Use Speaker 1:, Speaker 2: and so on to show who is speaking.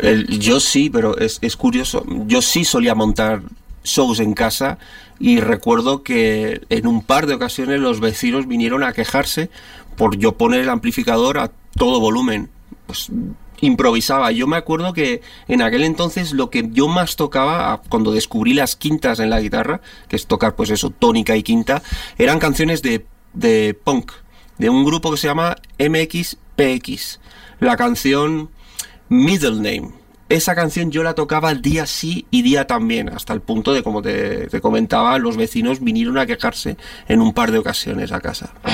Speaker 1: Yo sí, pero es curioso. Yo sí solía montar shows en casa y recuerdo que en un par de ocasiones los vecinos vinieron a quejarse por yo poner el amplificador a todo volumen. Pues improvisaba. Yo me acuerdo que en aquel entonces lo que yo más tocaba, cuando descubrí las quintas en la guitarra, que es tocar pues eso, tónica y quinta, eran canciones de punk, de un grupo que se llama MXPX. La canción Middle Name. Esa canción yo la tocaba día sí y día también, hasta el punto de, como te comentaba, los vecinos vinieron a quejarse en un par de ocasiones a casa.